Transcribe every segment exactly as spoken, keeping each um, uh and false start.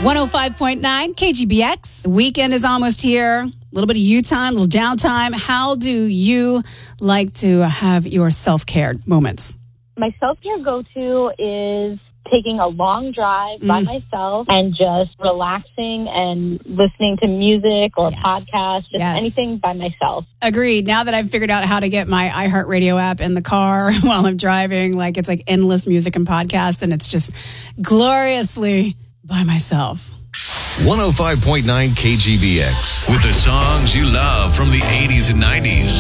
one oh five point nine K G B X. The weekend is almost here. A little bit of you time, a little downtime. How do you like to have your self-care moments? My self-care go-to is taking a long drive mm. by myself and just relaxing and listening to music or yes. a podcast, just yes. anything by myself. Agreed. Now that I've figured out how to get my iHeartRadio app in the car while I'm driving, like it's like endless music and podcasts, and it's just gloriously by myself. one oh five point nine K G B X. With the songs you love from the eighties and nineties.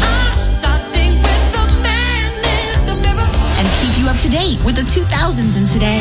And keep you up to date with the two thousands and today.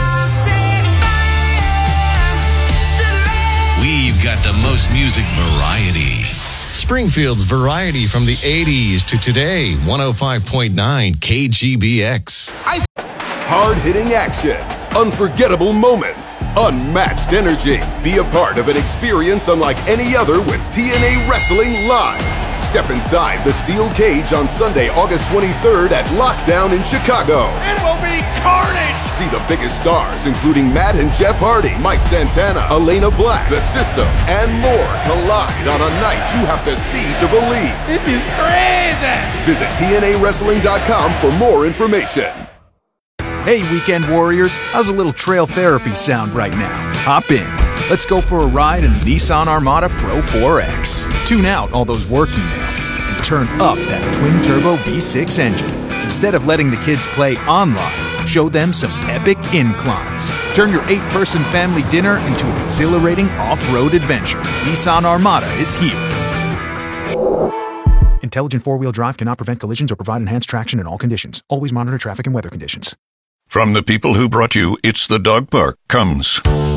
We've got the most music variety. Springfield's variety from the eighties to today. one oh five point nine K G B X. Hard-hitting action. Unforgettable moments, unmatched energy. Be a part of an experience unlike any other with T N A Wrestling Live. Step inside the steel cage on Sunday, August twenty-third at Lockdown in Chicago. It will be carnage! See the biggest stars, including Matt and Jeff Hardy, Mike Santana, Elena Black, The System, and more collide on a night you have to see to believe. This is crazy! Visit T N A wrestling dot com for more information. Hey, Weekend Warriors, how's a little trail therapy sound right now? Hop in. Let's go for a ride in the Nissan Armada Pro four X. Tune out all those work emails and turn up that twin-turbo V six engine. Instead of letting the kids play online, show them some epic inclines. Turn your eight-person family dinner into an exhilarating off-road adventure. Nissan Armada is here. Intelligent four-wheel drive cannot prevent collisions or provide enhanced traction in all conditions. Always monitor traffic and weather conditions. From the people who brought you It's the Dog Park comes